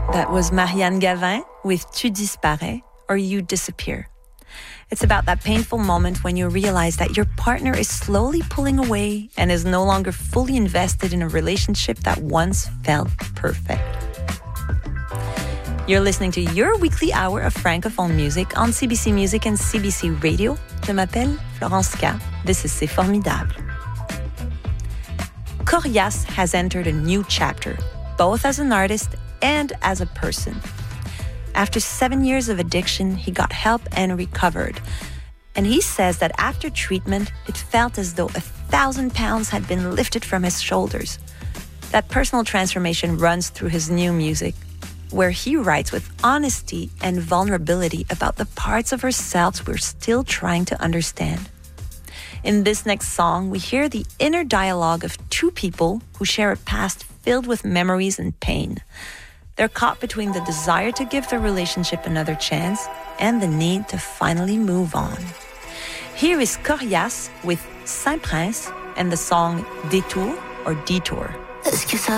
That was Marianne Gavin with Tu disparais or You disappear. It's about that painful moment when you realize that your partner is slowly pulling away and is no longer fully invested in a relationship that once felt perfect. You're listening to your weekly hour of Francophone music on CBC Music and CBC Radio. Je m'appelle Florence K. This is C'est Formidable. Corias has entered a new chapter, both as an artist and as a person. After 7 years of addiction, he got help and recovered. And he says that after treatment, it felt as though 1,000 pounds had been lifted from his shoulders. That personal transformation runs through his new music, where he writes with honesty and vulnerability about the parts of ourselves we're still trying to understand. In this next song, we hear the inner dialogue of two people who share a past filled with memories and pain. They're caught between the desire to give their relationship another chance and the need to finally move on. Here is Corias with Saint Prince and the song Détour or Detour. Est-ce que ça